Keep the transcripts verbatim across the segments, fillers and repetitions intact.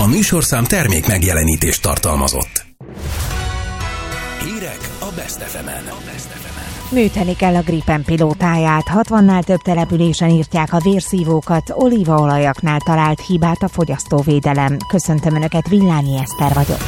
A műsorszám termék megjelenítést tartalmazott. Hírek a Best ef emen. Műteni kell a Gripen pilótáját, hatvannál több településen írtják a vérszívókat, olívaolajaknál talált hibát a fogyasztóvédelem. Köszöntöm Önöket, Villányi Eszter vagyok.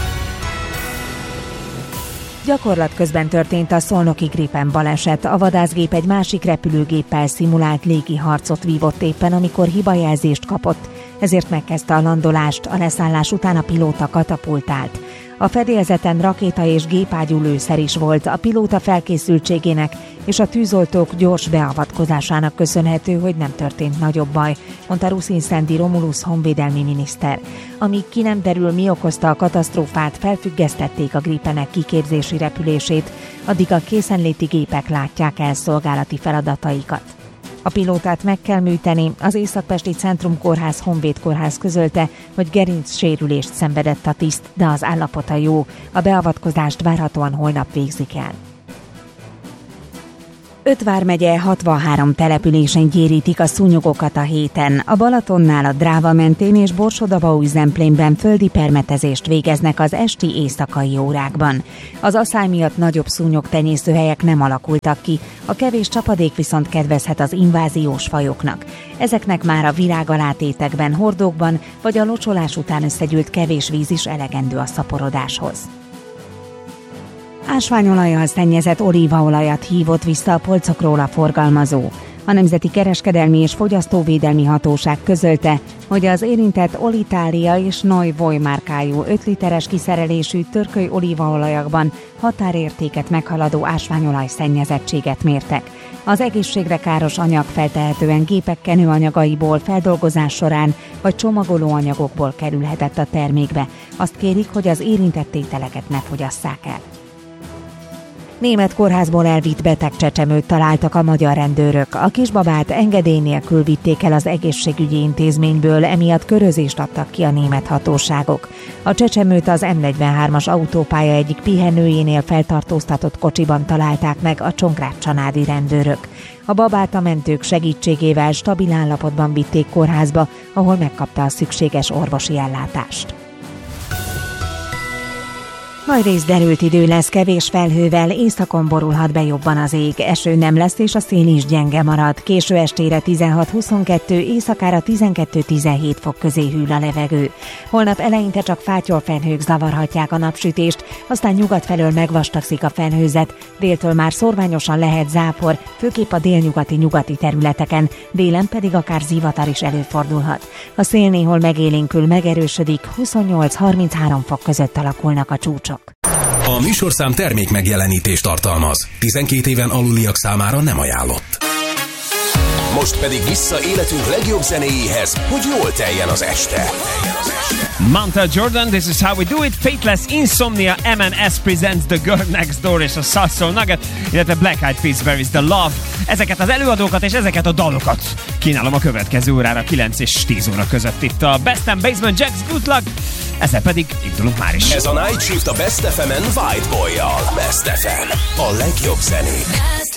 Gyakorlat közben történt a szolnoki Gripen baleset. A vadászgép egy másik repülőgéppel szimulált légi harcot vívott éppen, amikor hibajelzést kapott, ezért megkezdte a landolást, a leszállás után a pilóta katapultált. A fedélzeten rakéta és gépágyú lőszer is volt, a pilóta felkészültségének és a tűzoltók gyors beavatkozásának köszönhető, hogy nem történt nagyobb baj, mondta Ruszinszendi Romulus honvédelmi miniszter. Amíg ki nem derül, mi okozta a katasztrófát, felfüggesztették a Gripenek kiképzési repülését, addig a készenléti gépek látják el szolgálati feladataikat. A pilótát meg kell műteni, az Északpesti Centrum Kórház Honvéd Kórház közölte, hogy gerincsérülést szenvedett a tiszt, de az állapota jó. A beavatkozást várhatóan holnap végzik el. Öt vármegye hatvanhárom településen gyérítik a szúnyogokat a héten. A Balatonnál, a Dráva mentén és Borsod-Abaúj-Zemplénben földi permetezést végeznek az esti éjszakai órákban. Az aszály miatt nagyobb szúnyogtenyésztőhelyek nem alakultak ki, a kevés csapadék viszont kedvezhet az inváziós fajoknak. Ezeknek már a virágalátétekben, hordókban vagy a locsolás után összegyűlt kevés víz is elegendő a szaporodáshoz. Ásványolajjal szennyezett olívaolajat hívott vissza a polcokról a forgalmazó. A Nemzeti Kereskedelmi és Fogyasztóvédelmi Hatóság közölte, hogy az érintett Olitalia és Neuvoy márkájú öt literes kiszerelésű törköly olívaolajakban határértéket meghaladó ásványolaj szennyezettséget mértek. Az egészségre káros anyag feltehetően gépek kenőanyagaiból, feldolgozás során vagy csomagolóanyagokból kerülhetett a termékbe. Azt kérik, hogy az érintett ételeket ne fogyasszák el. Német kórházból elvitt beteg csecsemőt találtak a magyar rendőrök. A kisbabát engedély nélkül vitték el az egészségügyi intézményből, emiatt körözést adtak ki a német hatóságok. A csecsemőt az M negyvenhármas autópálya egyik pihenőjénél feltartóztatott kocsiban találták meg a csongrád-csanádi rendőrök. A babát a mentők segítségével stabil állapotban vitték kórházba, ahol megkapta a szükséges orvosi ellátást. Nagy rész derült idő lesz, kevés felhővel, északon borulhat be jobban az ég. Eső nem lesz, és a szél is gyenge marad. Késő estére tizenhat-huszonkettő, éjszakára tizenkettő-tizenhét fok közé hűl a levegő. Holnap eleinte csak fátyolfelhők zavarhatják a napsütést, aztán nyugat felől megvastagszik a felhőzet, déltől már szórványosan lehet zápor, főképp a délnyugati nyugati területeken, délen pedig akár zivatar is előfordulhat. A szél néhol megélénkül, megerősödik, huszonnyolc-harminchárom fok között alakulnak a csúcsok. A műsorszám termék megjelenítést tartalmaz. tizenkét éven aluliak számára nem ajánlott. Most pedig vissza életünk legjobb zenéjéhez, hogy jól teljen az este. Manta Jordan, This Is How We Do It, Fateless, Insomnia, M and S presents The Girl Next Door és a Soul Nugget, illetve Black Eyed Peas, Where Is The Love. Ezeket az előadókat és ezeket a dalokat kínálom a következő órára kilenc és tíz óra között itt a Best and Basement Jacks Good Luck. Ezzel pedig indulunk már is. Ez a Night Shift a Best ef emen White Boy-jal. Best ef em, a legjobb zenék.